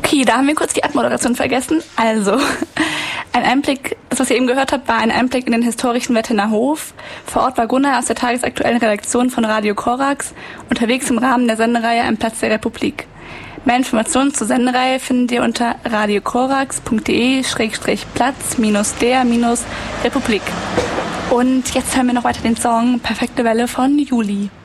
Okay, da haben wir kurz die Abmoderation vergessen. Also, ein Einblick, das, was ihr eben gehört habt, war ein Einblick in den historischen Wettener Hof. Vor Ort war Gunnar aus der tagesaktuellen Redaktion von Radio Korax, unterwegs im Rahmen der Sendereihe Am Platz der Republik. Mehr Informationen zur Sendereihe findet ihr unter radiokorax.de/platz-der-republik. Und jetzt hören wir noch weiter den Song Perfekte Welle von Juli.